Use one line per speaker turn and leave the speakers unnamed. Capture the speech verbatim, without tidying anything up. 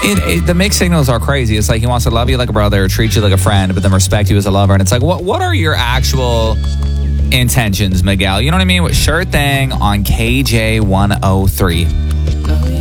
It, it, the mixed signals are crazy. It's like he wants to love you like a brother, treat you like a friend, but then respect you as a lover. And it's like, what what are your actual intentions, Miguel? You know what I mean? With Sure Thing on K J one oh three.